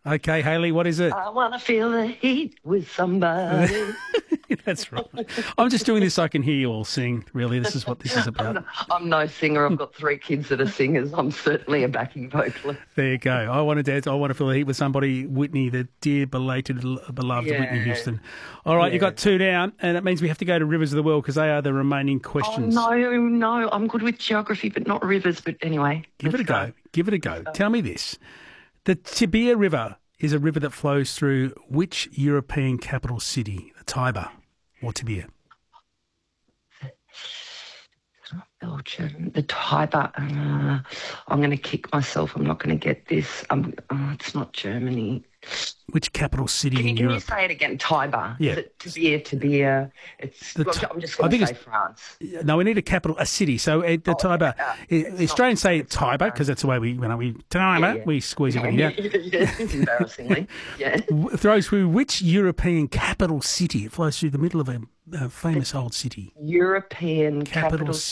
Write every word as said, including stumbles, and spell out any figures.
Okay, Hayley, what is it? I want to feel the heat with somebody. That's right. I'm just doing this so I can hear you all sing. Really, this is what this is about. I'm, I'm no singer. I've got three kids that are singers. I'm certainly a backing vocalist. There you go. I want to dance. I want to feel the heat with somebody. Whitney, the dear, belated, beloved Yeah. Whitney Houston. All right, Yeah. you got two down, and it means we have to go to Rivers of the World because they are the remaining questions. Oh, no, no. I'm good with geography, but not rivers. But anyway. Give it a go. Give it a go. Tell me this. The Tibia River is a river that flows through which European capital city? The Tiber or Tibia? Belgium, the Tiber. Uh, I'm going to kick myself. I'm not going to get this. Um, oh, it's not Germany. Which capital city Can, you, in can you Europe? say it again? Tiber. Yeah. Is it Tibia, Tibia. It's. The look, Ti- I'm just I going to think say it's- France. No, we need a capital, a city. So uh, the Oh, Tiber, uh, uh, it's the Australians not- say it's Tiber not- because that's the way we, you know, we Tiber, Yeah, yeah. we squeeze everything out. Yeah, embarrassingly. Yeah. It flows through which European capital city? It flows through the middle of a, a famous old city. European Capital capital, city.